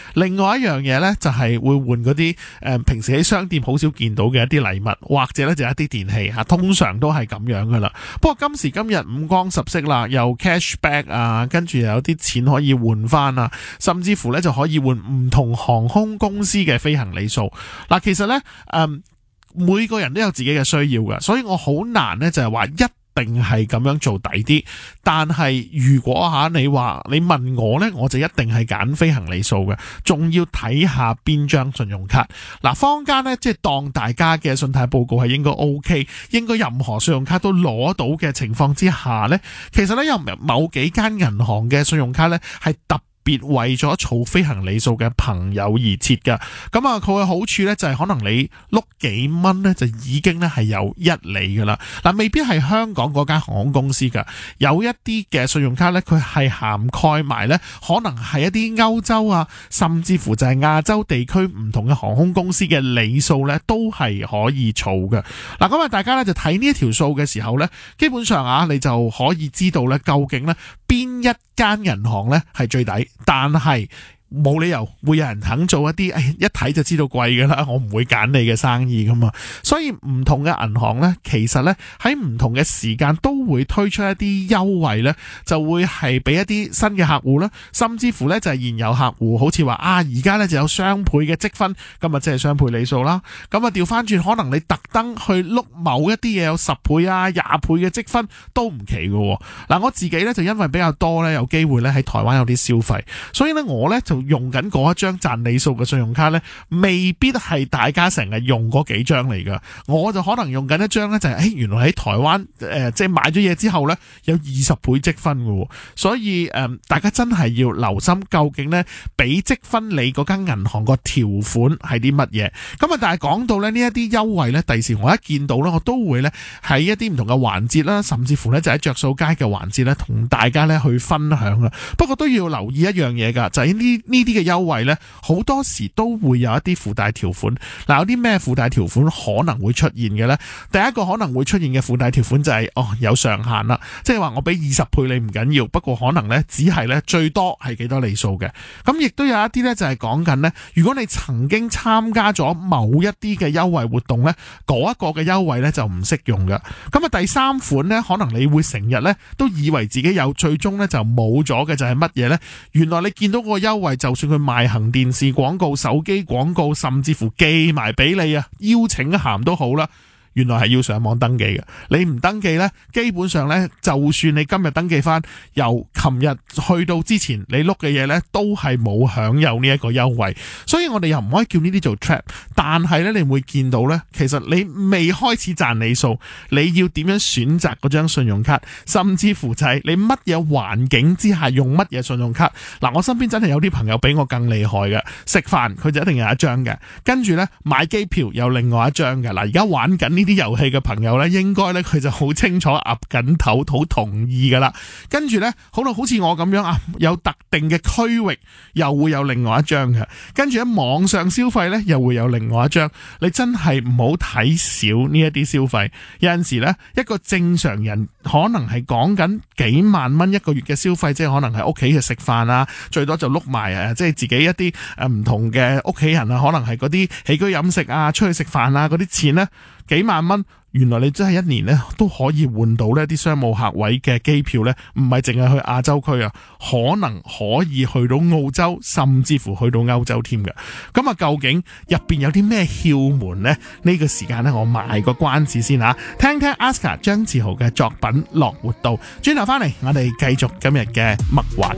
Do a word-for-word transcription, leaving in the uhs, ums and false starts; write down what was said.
另外一樣嘢呢，就係會換嗰啲誒平時喺商店好少見到嘅一啲禮物，或者呢就一啲電器吓，通常都係咁樣噶啦。不過今時今日五光十色啦，又 cashback 啊，跟住又有啲錢可以換翻啊，甚至乎呢就可以換唔同航空公司嘅飛行里數。嗱，其實呢，誒、嗯、每個人都有自己嘅需要噶，所以我好難呢就係話一定係咁樣做抵啲，但係如果吓你話你問我呢，我就一定係揀飛行里數嘅，仲要睇下邊張信用卡。嗱，坊間呢，即係當大家嘅信貸報告係應該 OK， 應該任何信用卡都攞到嘅情況之下呢，其實呢，有某幾間銀行嘅信用卡呢係特別為咗儲飛行里數嘅朋友而設㗎。咁啊，佢嘅好處呢，就係可能你碌幾蚊呢，就已經呢係有一厘噶啦。嗱，未必係香港嗰間航空公司噶，有一啲嘅信用卡呢，佢係涵蓋埋呢，可能係一啲歐洲啊，甚至乎就係亞洲地區唔同嘅航空公司嘅里數呢，都係可以儲嘅。嗱，咁啊，大家呢就睇呢一條數嘅時候呢，基本上啊，你就可以知道呢，究竟呢邊一間銀行呢係最抵。但係冇理由會有人肯做一啲誒一睇就知道貴㗎啦，我唔會揀你嘅生意噶嘛。所以唔同嘅銀行呢，其實呢喺唔同嘅時間都會推出一啲優惠呢，就會係俾一啲新嘅客戶啦，甚至乎呢就係現有客戶，好似話啊而家呢就有雙倍嘅積分，今日即係雙倍里數啦。咁啊調翻轉，可能你特登去碌某一啲嘢有十倍啊廿倍嘅積分都唔奇㗎。嗱，我自己呢就因為比較多呢有機會呢喺台灣有啲消費，所以呢我呢就用緊嗰一張賺里數嘅信用卡呢，未必係大家成日用嗰幾張嚟噶。我就可能用緊一張呢，就係誒原來喺台灣誒即係買咗嘢之後呢，有二十倍積分噶。所以誒、呃、大家真係要留心，究竟呢俾積分你嗰間銀行個條款係啲乜嘢。咁啊，但係講到咧呢一啲優惠呢，第時我一見到呢，我都會呢喺一啲唔同嘅環節啦，甚至乎呢就喺着數街嘅環節呢，同大家呢去分享啊。不過都要留意一樣嘢噶，就係呢。呢啲嘅優惠呢，好多時都會有一啲附帶條款。嗱，有啲咩附帶條款可能會出現嘅呢？第一個可能會出現嘅附帶條款就係、是、哦有上限啦，即係話我俾二十倍你唔緊要，不過可能呢只係呢最多係幾多里數嘅。咁亦都有一啲呢，就係講緊呢，如果你曾經參加咗某一啲嘅優惠活動呢，嗰一個嘅優惠呢就唔適用嘅。咁啊第三款呢，可能你會成日呢都以為自己有，最終呢就冇咗嘅就係乜嘢呢？原來你見到個優惠，就算佢賣行電視廣告、手機廣告，甚至乎寄埋俾你啊，邀請函都好啦，原來係要上網登記嘅。你唔登記呢，基本上呢，就算你今日登記翻，由琴日去到之前你碌嘅嘢呢，都係冇享有呢一個優惠。所以我哋又唔可以叫呢啲做 trap， 但係呢，你會見到呢，其實你未開始賺里數，你要點樣選擇嗰張信用卡，甚至乎就係你乜嘢環境之下用乜嘢信用卡。嗱，我身邊真係有啲朋友比我更厲害嘅，食飯佢就一定有一張嘅，跟住呢，買機票有另外一張嘅。嗱，而家玩緊呢啲遊戲嘅朋友呢，應該呢，佢就好清楚岌緊頭好同意噶啦。跟住呢，可能好似我咁樣啊，有特定嘅區域又會有另外一張嘅，跟住喺網上消費呢，又會有另外一張。你真係唔好睇少呢一啲消費。有陣時呢，一個正常人可能係講緊幾萬蚊一個月嘅消費，即係可能係屋企嘅食飯啊，最多就碌埋啊，即係自己一啲誒唔同嘅屋企人啊，可能係嗰啲起居飲食啊、出去食飯啊嗰啲錢呢，幾萬蚊。原來你真係一年咧都可以換到呢啲商務客位嘅機票呢，唔係淨係去亞洲區啊，可能可以去到澳洲，甚至乎去到歐洲添嘅。咁啊，究竟入邊有啲咩竅門呢？呢個時間呢，我賣個關子先吓，聽聽 Aska 張志豪嘅作品《樂活道》。轉頭翻嚟，我哋繼續今日嘅麥華。